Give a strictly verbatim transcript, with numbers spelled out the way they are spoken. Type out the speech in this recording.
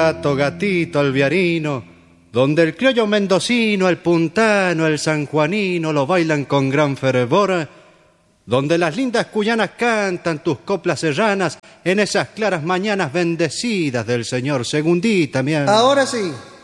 gato, gatito, alviarino, donde el criollo mendocino, el puntano, el sanjuanino lo bailan con gran fervor, donde las lindas cuyanas cantan tus coplas serranas en esas claras mañanas bendecidas del señor Segundita, mi. Ahora sí.